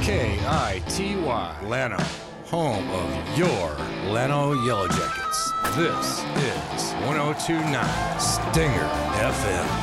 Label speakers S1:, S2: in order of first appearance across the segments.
S1: KITY, Llano, home of your Llano Yellow Jackets. This is 102.9 Stinger FM.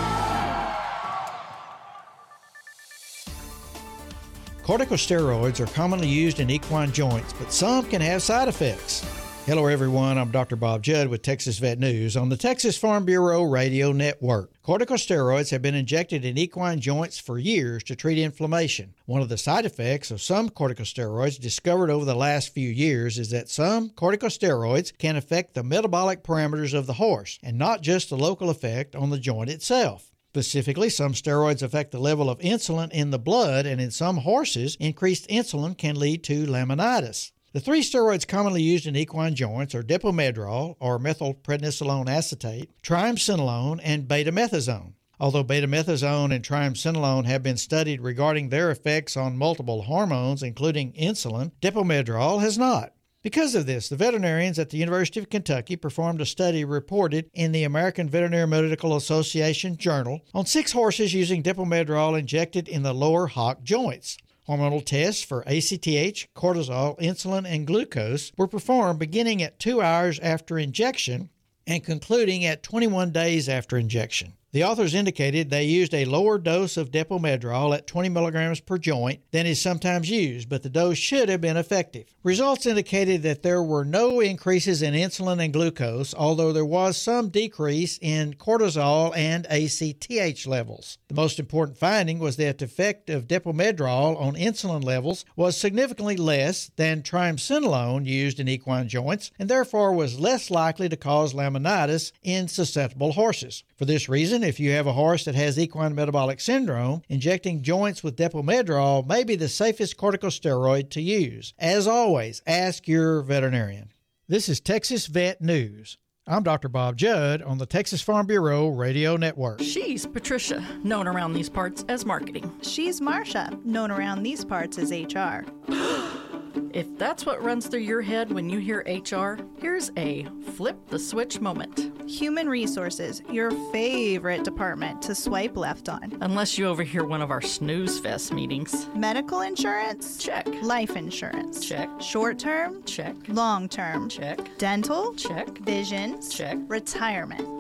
S2: Corticosteroids are commonly used in equine joints, but some can have side effects. Hello everyone, I'm Dr. Bob Judd with Texas Vet News on the Texas Farm Bureau Radio Network. Corticosteroids have been injected in equine joints for years to treat inflammation. One of the side effects of some corticosteroids discovered over the last few years is that some corticosteroids can affect the metabolic parameters of the horse, and not just the local effect on the joint itself. Specifically, some steroids affect the level of insulin in the blood, and in some horses, increased insulin can lead to laminitis. The three steroids commonly used in equine joints are dipomedrol, or methylprednisolone acetate, triamcinolone, and betamethasone. Although betamethasone and triamcinolone have been studied regarding their effects on multiple hormones, including insulin, dipomedrol has not. Because of this, the veterinarians at the University of Kentucky performed a study reported in the American Veterinary Medical Association Journal on 6 horses using dipomedrol injected in the lower hock joints. Hormonal tests for ACTH, cortisol, insulin, and glucose were performed beginning at 2 hours after injection and concluding at 21 days after injection. The authors indicated they used a lower dose of dipomedrol at 20 milligrams per joint than is sometimes used, but the dose should have been effective. Results indicated that there were no increases in insulin and glucose, although there was some decrease in cortisol and ACTH levels. The most important finding was that the effect of dipomedrol on insulin levels was significantly less than triamcinolone used in equine joints, and therefore was less likely to cause laminitis in susceptible horses. For this reason, if you have a horse that has equine metabolic syndrome, injecting joints with dipomedrol may be the safest corticosteroid to use. As always, ask your veterinarian. This is Texas Vet News. I'm Dr. Bob Judd on the Texas Farm Bureau Radio Network.
S3: She's Patricia, known around these parts as marketing.
S4: She's Marcia, known around these parts as HR.
S3: If that's what runs through your head when you hear HR, here's a flip the switch moment.
S4: Human Resources, your favorite department to swipe left on.
S3: Unless you overhear one of our snooze fest meetings.
S4: Medical insurance?
S3: Check.
S4: Life insurance?
S3: Check.
S4: Short term?
S3: Check.
S4: Long term?
S3: Check.
S4: Dental?
S3: Check.
S4: Vision?
S3: Check.
S4: Retirement?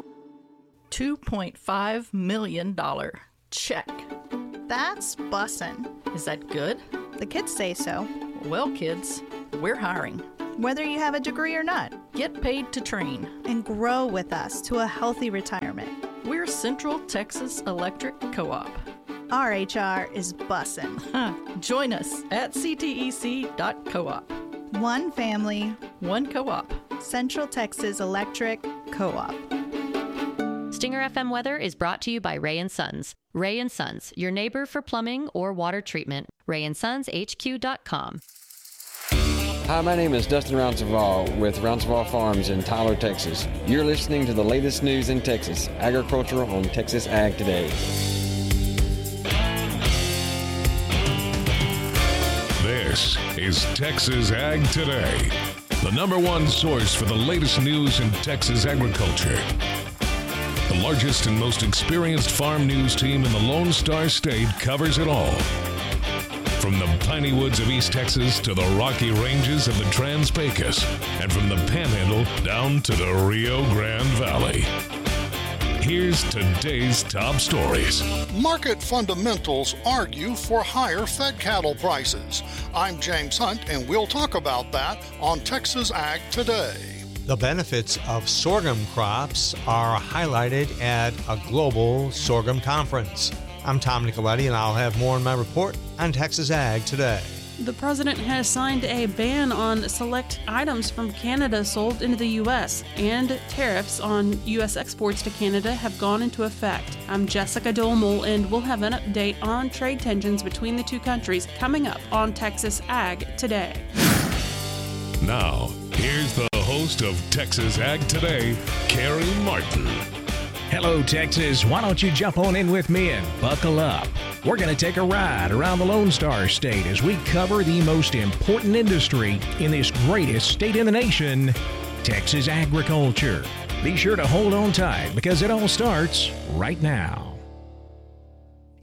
S3: $2.5 million. Check.
S4: That's bussin'.
S3: Is that good?
S4: The kids say so.
S3: Well, kids, we're hiring.
S4: Whether you have a degree or not.
S3: Get paid to train.
S4: And grow with us to a healthy retirement.
S3: We're Central Texas Electric Co-op.
S4: Our HR is bussin'.
S3: Join us at ctec.coop.
S4: One family.
S3: One co-op.
S4: Central Texas Electric Co-op.
S5: Stinger FM weather is brought to you by Ray & Sons. Ray & Sons, your neighbor for plumbing or water treatment. RayandSonsHQ.com.
S6: Hi, my name is Dustin Rouncevall with Rouncevall Farms in Tyler, Texas. You're listening to the latest news in Texas, agriculture on Texas Ag Today.
S7: This is Texas Ag Today, the #1 source for the latest news in Texas agriculture. The largest and most experienced farm news team in the Lone Star State covers it all. From the piney woods of East Texas to the rocky ranges of the Trans-Pecos, and from the Panhandle down to the Rio Grande Valley. Here's today's top stories.
S8: Market fundamentals argue for higher fed cattle prices. I'm James Hunt, and we'll talk about that on Texas Ag Today.
S9: The benefits of sorghum crops are highlighted at a global sorghum conference. I'm Tom Nicoletti, and I'll have more in my report on Texas Ag Today.
S10: The president has signed a ban on select items from Canada sold into the U.S., and tariffs on U.S. exports to Canada have gone into effect. I'm Jessica Dolmel, and we'll have an update on trade tensions between the two countries coming up on Texas Ag Today.
S7: Now, here's the host of Texas Ag Today, Carrie Martin.
S11: Hello, Texas. Why don't you jump on in with me and buckle up? We're going to take a ride around the Lone Star State as we cover the most important industry in this greatest state in the nation, Texas agriculture. Be sure to hold on tight because it all starts right now.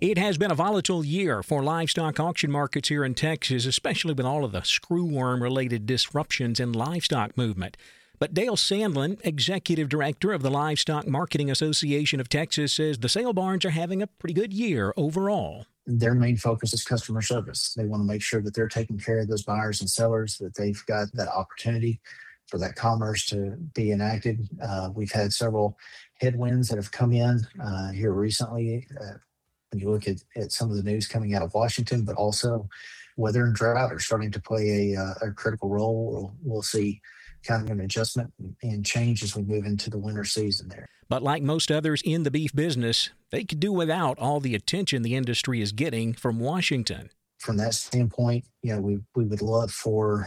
S11: It has been a volatile year for livestock auction markets here in Texas, especially with all of the screwworm-related disruptions in livestock movement. But Dale Sandlin, Executive Director of the Livestock Marketing Association of Texas, says the sale barns are having a pretty good year overall.
S12: Their main focus is customer service. They want to make sure that they're taking care of those buyers and sellers, that they've got that opportunity for that commerce to be enacted. We've had several headwinds that have come in here recently. When you look at some of the news coming out of Washington, but also weather and drought are starting to play a critical role. We'll see kind of an adjustment and change as we move into the winter season there.
S11: But like most others in the beef business, they could do without all the attention the industry is getting from Washington.
S12: From that standpoint, we would love for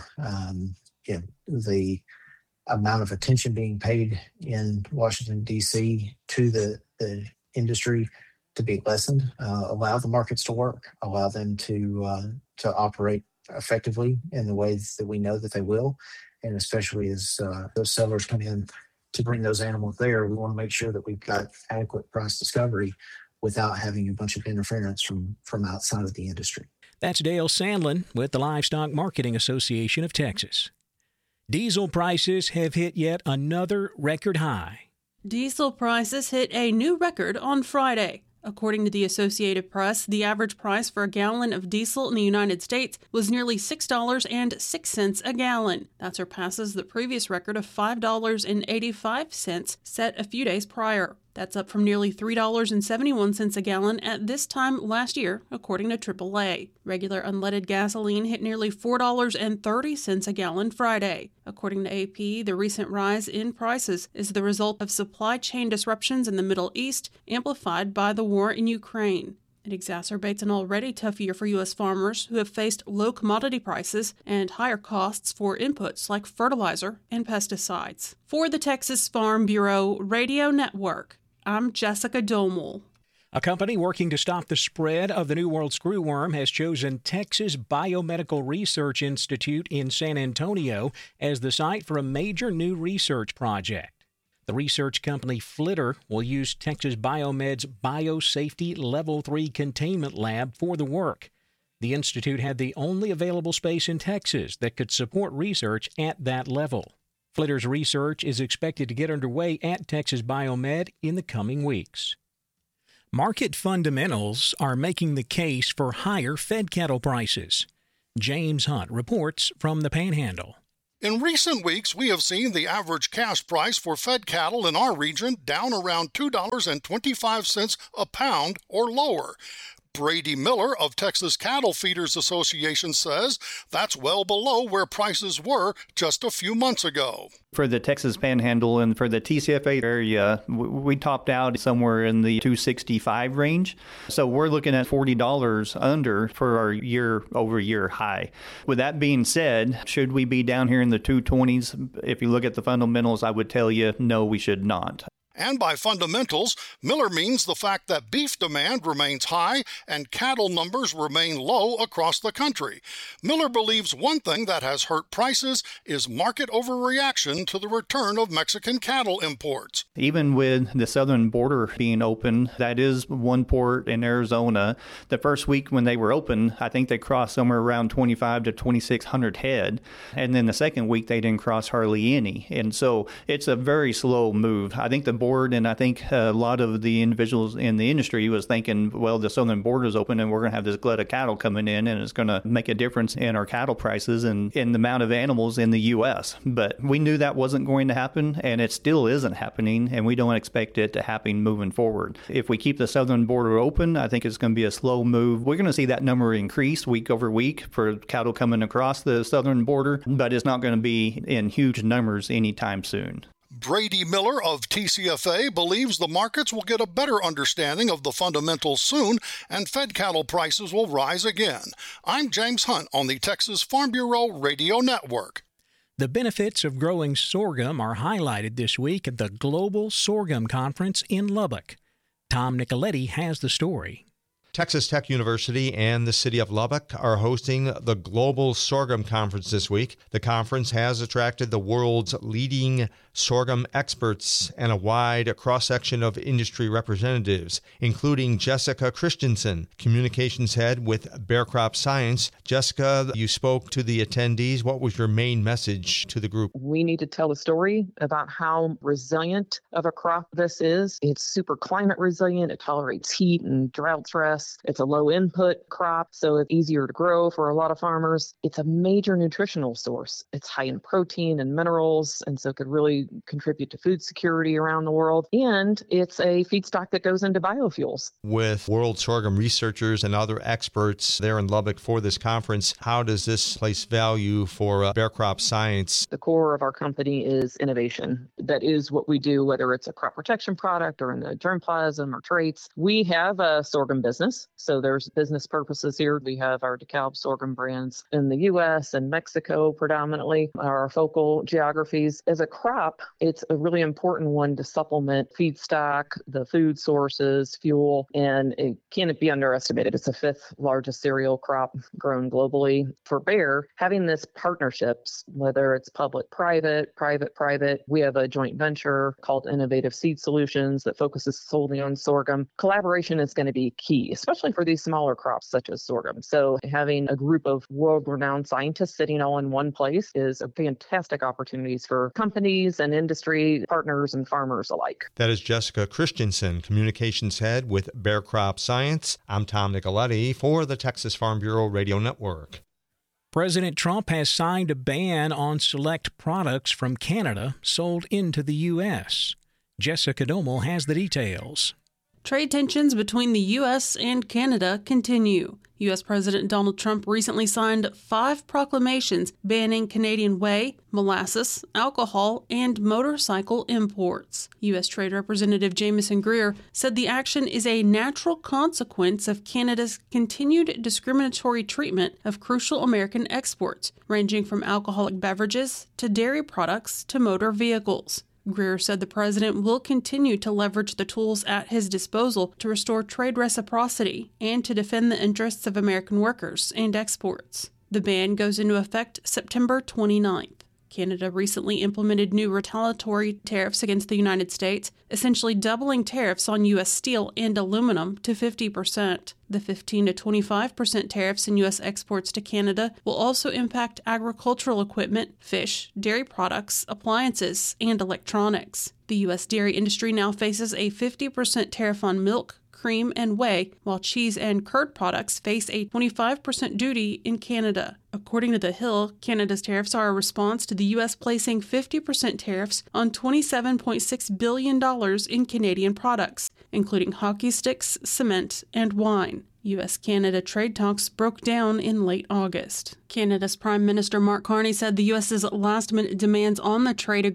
S12: the amount of attention being paid in Washington, D.C. to the industry to be lessened, allow the markets to work, allow them to operate effectively in the ways that we know that they will. And especially as those sellers come in to bring those animals there, we want to make sure that we've got adequate price discovery without having a bunch of interference from outside of the industry.
S11: That's Dale Sandlin with the Livestock Marketing Association of Texas. Diesel prices have hit yet another record high.
S10: Diesel prices hit a new record on Friday. According to the Associated Press, the average price for a gallon of diesel in the United States was nearly $6.06 a gallon. That surpasses the previous record of $5.85 set a few days prior. That's up from nearly $3.71 a gallon at this time last year, according to AAA. Regular unleaded gasoline hit nearly $4.30 a gallon Friday. According to AP, the recent rise in prices is the result of supply chain disruptions in the Middle East, amplified by the war in Ukraine. It exacerbates an already tough year for U.S. farmers who have faced low commodity prices and higher costs for inputs like fertilizer and pesticides. For the Texas Farm Bureau Radio Network, I'm Jessica Domel.
S11: A company working to stop the spread of the New World screwworm has chosen Texas Biomedical Research Institute in San Antonio as the site for a major new research project. The research company Flitter will use Texas Biomed's Biosafety Level 3 Containment Lab for the work. The institute had the only available space in Texas that could support research at that level. Flitter's research is expected to get underway at Texas Biomed in the coming weeks. Market fundamentals are making the case for higher fed cattle prices. James Hunt reports from the Panhandle.
S8: In recent weeks, we have seen the average cash price for fed cattle in our region down around $2.25 a pound or lower. Brady Miller of Texas Cattle Feeders Association says that's well below where prices were just a few months ago.
S13: For the Texas Panhandle and for the TCFA area, we topped out somewhere in the $265 range. So we're looking at $40 under for our year-over-year high. With that being said, should we be down here in the 220s? If you look at the fundamentals, I would tell you, no, we should not.
S8: And by fundamentals, Miller means the fact that beef demand remains high and cattle numbers remain low across the country. Miller believes one thing that has hurt prices is market overreaction to the return of Mexican cattle imports.
S13: Even with the southern border being open, that is one port in Arizona. The first week when they were open, I think they crossed somewhere around 2,500 to 2,600 head. And then the second week, they didn't cross hardly any. And so it's a very slow move. I think the and I think a lot of the individuals in the industry was thinking, well, the southern border is open and we're going to have this glut of cattle coming in and it's going to make a difference in our cattle prices and in the amount of animals in the U.S. But we knew that wasn't going to happen, and it still isn't happening, and we don't expect it to happen moving forward. If we keep the southern border open, I think it's going to be a slow move. We're going to see that number increase week over week for cattle coming across the southern border, but it's not going to be in huge numbers anytime soon.
S8: Brady Miller of TCFA believes the markets will get a better understanding of the fundamentals soon and fed cattle prices will rise again. I'm James Hunt on the Texas Farm Bureau Radio Network.
S11: The benefits of growing sorghum are highlighted this week at the Global Sorghum Conference in Lubbock. Tom Nicoletti has the story.
S9: Texas Tech University and the city of Lubbock are hosting the Global Sorghum Conference this week. The conference has attracted the world's leading sorghum experts and a wide cross-section of industry representatives, including Jessica Christensen, communications head with Bear Crop Science. Jessica, you spoke to the attendees. What was your main message to the group?
S14: We need to tell a story about how resilient of a crop this is. It's super climate resilient. It tolerates heat and drought stress. It's a low input crop, so it's easier to grow for a lot of farmers. It's a major nutritional source. It's high in protein and minerals, and so it could really contribute to food security around the world. And it's a feedstock that goes into biofuels.
S9: With world sorghum researchers and other experts there in Lubbock for this conference, how does this place value for Bear Crop Science?
S14: The core of our company is innovation. That is what we do, whether it's a crop protection product or in the germplasm or traits. We have a sorghum business, so there's business purposes here. We have our DeKalb sorghum brands in the U.S. and Mexico predominantly, our focal geographies. As a crop, it's a really important one to supplement feedstock, the food sources, fuel, and it can't be underestimated. It's the 5th largest cereal crop grown globally. For Bayer, having this partnerships, whether it's public-private, private-private, we have a joint venture called Innovative Seed Solutions that focuses solely on sorghum. Collaboration is going to be key, especially for these smaller crops such as sorghum. So having a group of world-renowned scientists sitting all in one place is a fantastic opportunities for companies and industry partners and farmers alike.
S9: That is Jessica Christensen, communications head with Bear Crop Science. I'm Tom Nicoletti for the Texas Farm Bureau Radio Network.
S11: President Trump has signed a ban on select products from Canada sold into the U.S. Jessica Domel has the details.
S10: Trade tensions between the U.S. and Canada continue. U.S. President Donald Trump recently signed 5 proclamations banning Canadian whey, molasses, alcohol, and motorcycle imports. U.S. Trade Representative Jamieson Greer said the action is a natural consequence of Canada's continued discriminatory treatment of crucial American exports, ranging from alcoholic beverages to dairy products to motor vehicles. Greer said the president will continue to leverage the tools at his disposal to restore trade reciprocity and to defend the interests of American workers and exports. The ban goes into effect September 29th. Canada recently implemented new retaliatory tariffs against the United States, essentially doubling tariffs on U.S. steel and aluminum to 50%. The 15 to 25% tariffs in U.S. exports to Canada will also impact agricultural equipment, fish, dairy products, appliances, and electronics. The U.S. dairy industry now faces a 50% tariff on milk, cream, and whey, while cheese and curd products face a 25% duty in Canada. According to The Hill, Canada's tariffs are a response to the U.S. placing 50% tariffs on $27.6 billion in Canadian products, including hockey sticks, cement, and wine. U.S.-Canada trade talks broke down in late August. Canada's Prime Minister Mark Carney said the U.S.'s last-minute demands on the trade agreement